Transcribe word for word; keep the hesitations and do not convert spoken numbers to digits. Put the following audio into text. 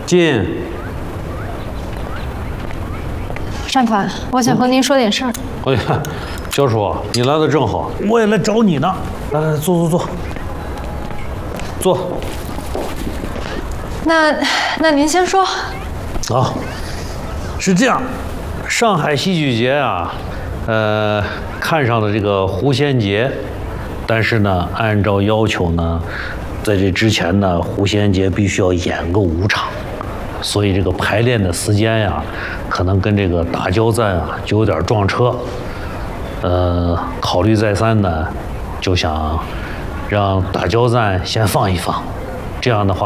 进。 单凡，我想和您说点事儿。 哎呀，焦叔，你来的正好，我也来找你呢。来来，坐坐坐。坐。 那那您先说。 啊，是这样，上海戏剧节啊，呃，看上了这个胡先杰，但是呢，按照要求呢，在这之前呢，胡先杰必须要演个五场，所以这个排练的时间呀，可能跟这个大交战啊就有点撞车。呃，考虑再三呢，就想让大交战先放一放，这样的话。